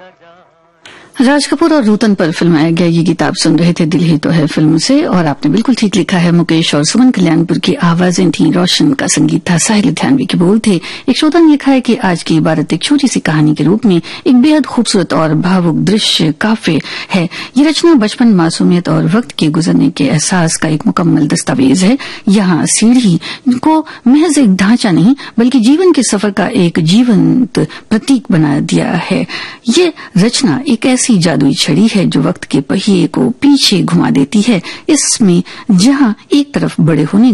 राज कपूर और नूतन पर फिल्माया गया ये गीत आप सुन रहे थे दिल ही तो है फिल्म से, और आपने बिल्कुल ठीक लिखा है। मुकेश और सुमन कल्याणपुर की आवाजें थी, रोशन का संगीत था, साहिल लुधियानवी के बोल थे। एक श्रोता ने लिखा है कि आज की इबारत एक छोटी सी कहानी के रूप में एक बेहद खूबसूरत और भावुक दृश्य काफी है। ये रचना बचपन, मासूमियत और वक्त के गुजरने के एहसास का एक मुकम्मल दस्तावेज है। यहाँ सीढ़ी को महज एक ढांचा नहीं बल्कि जीवन के सफर का एक जीवंत प्रतीक बना दिया है। ये रचना एक ऐसी जादुई छड़ी है जो वक्त के पहिए को पीछे घुमा देती है। इसमें जहां एक तरफ बड़े होने